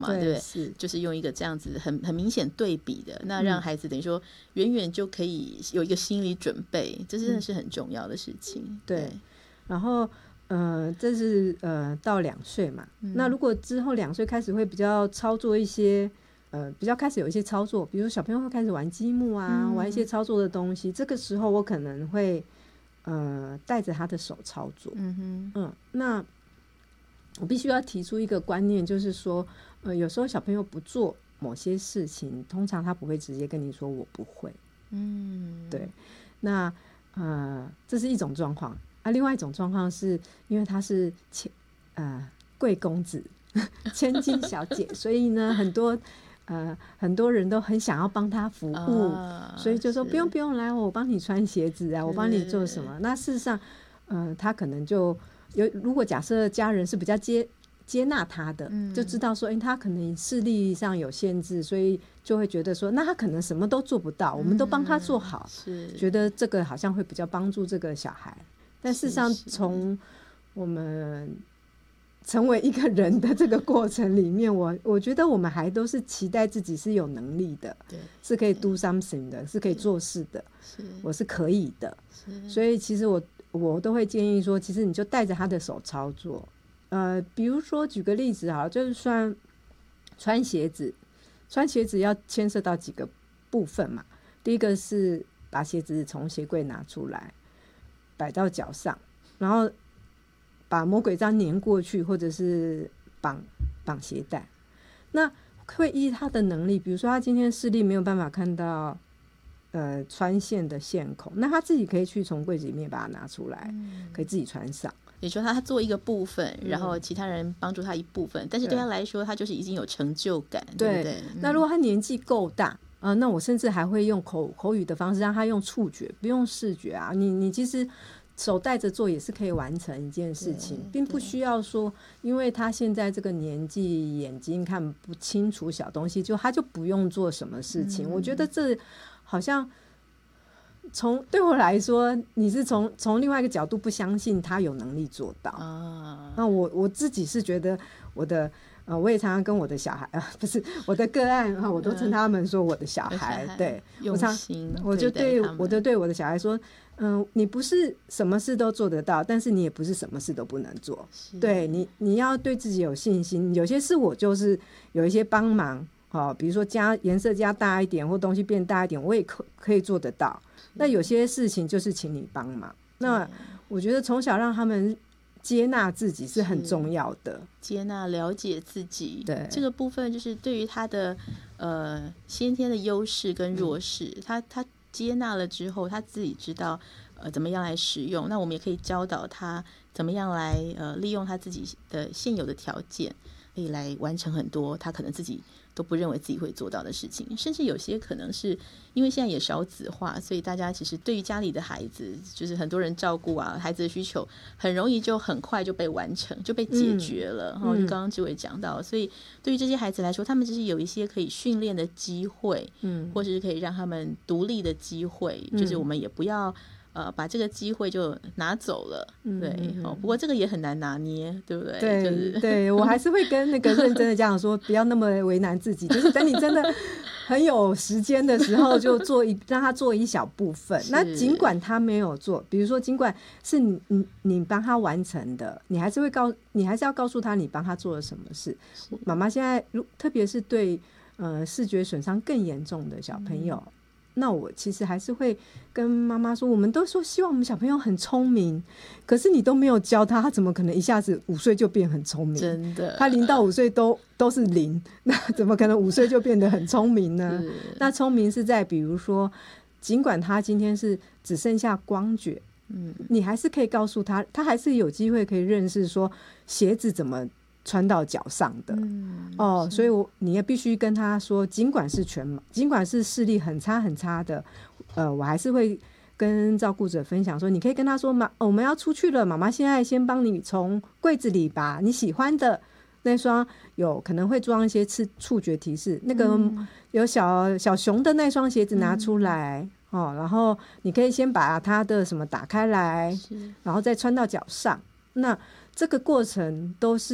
嘛，对不对？ 是就是用一个这样子很明显对比的，那让孩子等于说远远就可以有一个心理准备，这真的是很重要的事情。 对，然后这是到2岁嘛，那如果之后2岁开始会比较操作一些比较开始有一些操作，比如小朋友会开始玩积木啊，玩一些操作的东西，这个时候我可能会带着他的手操作。那我必须要提出一个观念，就是说有时候小朋友不做某些事情，通常他不会直接跟你说我不会。对，那这是一种状况另外一种状况是因为他是贵公子千金小姐所以呢很多人都很想要帮他服务所以就说不用来我帮你穿鞋子我帮你做什么。那事实上他可能就如果假设家人是比较接纳他的就知道说他可能视力上有限制，所以就会觉得说那他可能什么都做不到我们都帮他做好觉得这个好像会比较帮助这个小孩。但事实上从我们成为一个人的这个过程里面我觉得我们还都是期待自己是有能力的，是可以 do something 的，是可以做事的，我是可以的。所以其实我都会建议说其实你就带着他的手操作比如说举个例子好，就是穿鞋子要牵涉到几个部分嘛。第一个是把鞋子从鞋柜拿出来摆到脚上，然后把魔鬼毡粘过去，或者是绑鞋带。那会依他的能力，比如说他今天视力没有办法看到穿线的线孔，那他自己可以去从柜子里面把它拿出来可以自己穿上。 也说他做一个部分然后其他人帮助他一部分但是对他来说他就是已经有成就感， 对不对？ 那如果他年纪够大那我甚至还会用口语的方式让他用触觉不用视觉你其实手带着做也是可以完成一件事情，并不需要说因为他现在这个年纪眼睛看不清楚小东西他就不用做什么事情我觉得这好像对我来说你是从另外一个角度不相信他有能力做到那我自己是觉得我也常常跟我的小孩不是我的个案我都称他们说我的小孩对用心我就对我的小孩说你不是什么事都做得到，但是你也不是什么事都不能做，对你要对自己有信心。有些事我就是有一些帮忙比如说颜色加大一点或东西变大一点我也可以做得到，那有些事情就是请你帮忙。那我觉得从小让他们接纳自己是很重要的， 接纳了解自己， 对这个部分就是对于他的先天的优势跟弱势他接纳了之后他自己知道怎么样来使用，那我们也可以教导他怎么样来利用他自己的现有的条件可以来完成很多他可能自己都不认为自己会做到的事情，甚至有些可能是因为现在也少子化，所以大家其实对于家里的孩子就是很多人照顾孩子的需求很容易就很快就被完成就被解决了就刚刚志伟讲到，所以对于这些孩子来说他们就是有一些可以训练的机会或者是可以让他们独立的机会就是我们也不要把这个机会就拿走了对不过这个也很难拿捏，对不对？ 对、 就是、 对我还是会跟那个认真的家长说不要那么为难自己，就是等你真的很有时间的时候就让他做一小部分，那尽管他没有做，比如说尽管是你帮他完成的，你还是要告诉他你帮他做了什么事。妈妈现在特别是对视觉损伤更严重的小朋友那我其实还是会跟妈妈说，我们都说希望我们小朋友很聪明，可是你都没有教他怎么可能一下子5岁就变很聪明？ 真的， 他0到5岁都是0，那怎么可能5岁就变得很聪明呢？那聪明是在比如说，尽管他今天是只剩下光觉，你还是可以告诉他，他还是有机会可以认识说鞋子怎么穿到脚上的所以你也必须跟他说尽管是视力很差很差的我还是会跟照顾者分享说，你可以跟他说我们要出去了，妈妈现在先帮你从柜子里把你喜欢的那双有可能会装一些触觉提示那个有小熊的那双鞋子拿出来然后你可以先把它的什么打开来然后再穿到脚上，那这个过程都是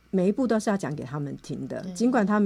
每一步都是要讲给他们听的， 对尽管他们